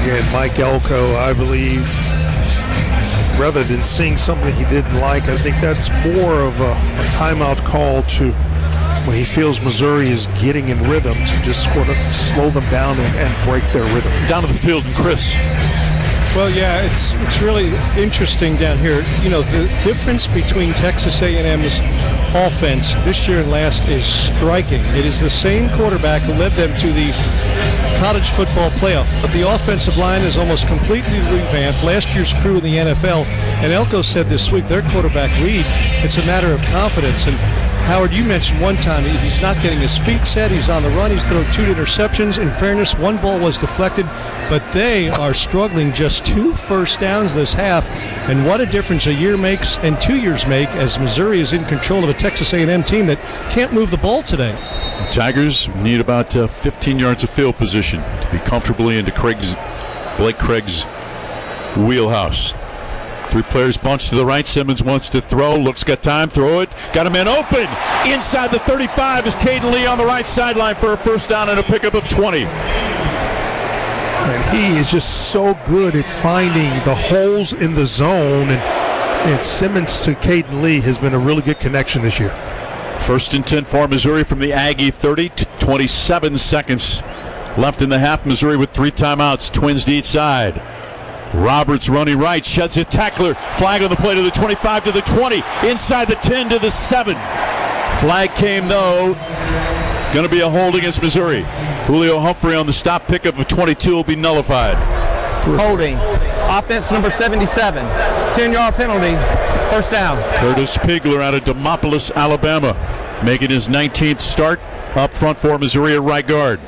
And Mike Elko, I believe, rather than seeing something he didn't like, I think that's more of a timeout call to when he feels Missouri is getting in rhythm to just sort of slow them down and break their rhythm. Down to the field, and Chris. Well, yeah, it's really interesting down here. You know, the difference between Texas A&M's offense this year and last is striking. It is the same quarterback who led them to the college football playoff, but the offensive line is almost completely revamped. Last year's crew in the NFL, and Elko said this week, their quarterback Reed, it's a matter of confidence. And Howard, you mentioned one time he's not getting his feet set. He's on the run. He's thrown 2 interceptions. In fairness, 1 ball was deflected, but they are struggling. Just 2 first downs this half, and what a difference a year makes and 2 years make as Missouri is in control of a Texas A&M team that can't move the ball today. The Tigers need about 15 yards of field position to be comfortably into Blake Craig's wheelhouse. 3 players bunched to the right. Simmons wants to throw. Looks got time. Throw it. Got a man open. Inside the 35 is Caden Lee on the right sideline for a first down and a pickup of 20. And he is just so good at finding the holes in the zone. And Simmons to Caden Lee has been a really good connection this year. First and 10 for Missouri from the Aggie 30 to 27 seconds left in the half. Missouri with 3 timeouts. Twins to each side. Roberts running right, sheds it, tackler, flag on the play to the 25 to the 20, inside the 10 to the 7. Flag came though, going to be a hold against Missouri. Julio Humphrey on the stop, pickup of 22 will be nullified. Holding, offense number 77, 10-yard penalty, first down. Curtis Pigler out of Demopolis, Alabama, making his 19th start up front for Missouri at right guard.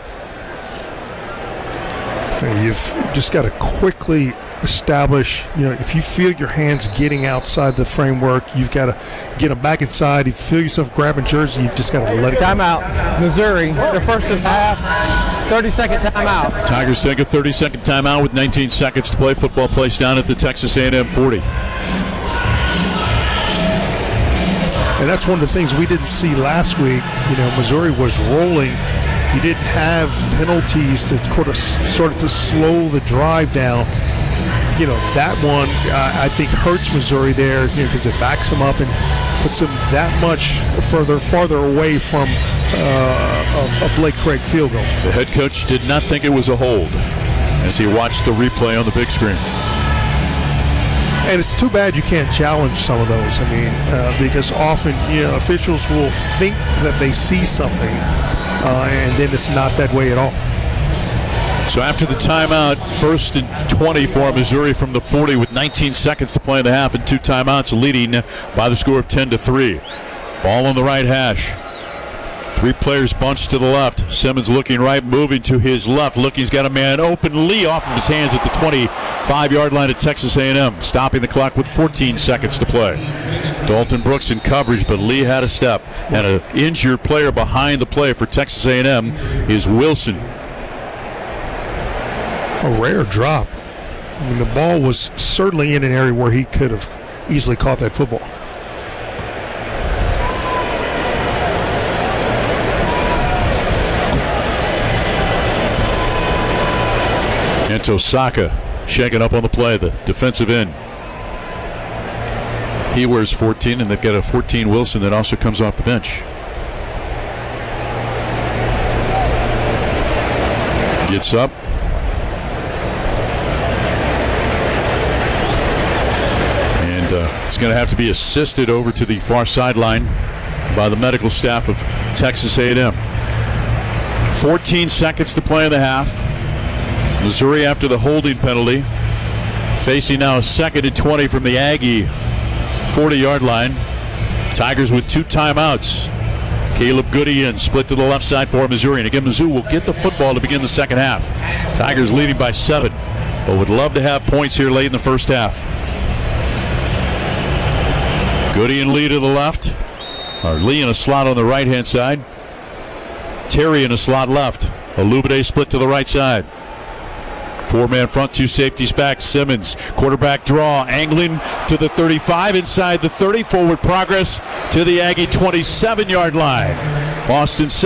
You've just got to quickly establish, if you feel your hands getting outside the framework, you've got to get them back inside. If you feel yourself grabbing jersey, you've just got to let it go. Timeout. Missouri, their first of the half, 30-second timeout. Tigers take a 30-second timeout with 19 seconds to play. Football plays down at the Texas A&M 40. And that's one of the things we didn't see last week. Missouri was rolling. You didn't have penalties to sort of to slow the drive down. That one I think hurts Missouri there because it backs them up and puts them that much farther away from a Blake Craig field goal. The head coach did not think it was a hold as he watched the replay on the big screen. And it's too bad you can't challenge some of those. Because often officials will think that they see something, and then it's not that way at all. So after the timeout, first and 20 for Missouri from the 40 with 19 seconds to play in the half and 2 timeouts, leading by the score of 10-3. Ball on the right hash. 3 players bunched to the left. Simmons looking right, moving to his left. He's got a man open. Lee off of his hands at the 25-yard line at Texas A&M, stopping the clock with 14 seconds to play. Dalton Brooks in coverage, but Lee had a step. And an injured player behind the play for Texas A&M is Wilson. A rare drop. The ball was certainly in an area where he could have easily caught that football. Ento Saka shaking up on the play, the defensive end. He wears 14, and they've got a 14 Wilson that also comes off the bench. Gets up. It's going to have to be assisted over to the far sideline by the medical staff of Texas A&M. 14 seconds to play in the half. Missouri after the holding penalty, facing now a 2nd and 20 from the Aggie 40-yard line. Tigers with 2 timeouts. Caleb Goody in, split to the left side for Missouri. And again, Mizzou will get the football to begin the second half. Tigers leading by 7, but would love to have points here late in the first half. Goody and Lee to the left. Or Lee in a slot on the right-hand side. Terry in a slot left. Olubade split to the right side. 4-man front, 2 safeties back. Simmons, quarterback draw, angling to the 35, inside the 30. Forward progress to the Aggie 27-yard line. Austin